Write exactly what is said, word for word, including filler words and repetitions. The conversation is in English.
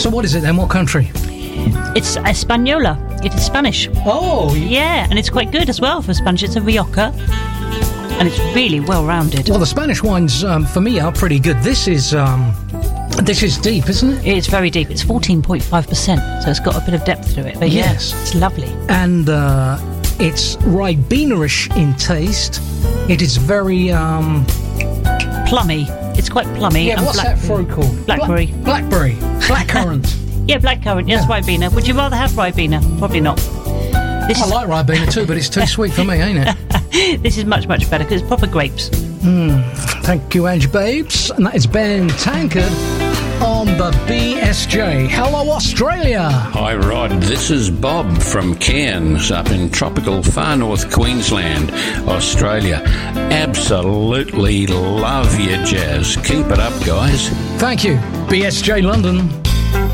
So what is it then? What country? It's Española. It is Spanish. Oh, yeah, and it's quite good as well for Spanish. It's a Rioja, and it's really well rounded. Well, the Spanish wines um, for me are pretty good. This is um, this is deep, isn't it? It's very deep. It's fourteen point five percent, so it's got a bit of depth to it. But yes, yeah, it's lovely. And uh, it's Ribena-ish in taste. It is very um, plummy. It's quite plummy. Yeah, and what's black- that fruit called? Blackberry. Bla- blackberry. Blackcurrant. Yeah, blackcurrant. Yes, Yeah. Ribena. Would you rather have Ribena? Probably not. This I is, like Ribena too, but it's too sweet for me, ain't it? this is much, much better because it's proper grapes. Mm. Thank you, Ange Babes. And that is Ben Tankard on the B S J. Hello, Australia. Hi, Rod. This is Bob from Cairns up in tropical far north Queensland, Australia. Absolutely love your jazz. Keep it up, guys. Thank you, B S J London.